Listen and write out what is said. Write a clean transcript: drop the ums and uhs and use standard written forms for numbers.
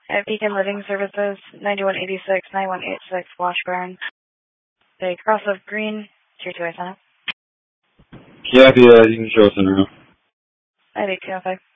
At Beacon Living Services, 9186, 9186 Washburn. The cross of green, tier 2 I sent. Yeah, you can show us in room. I do 205.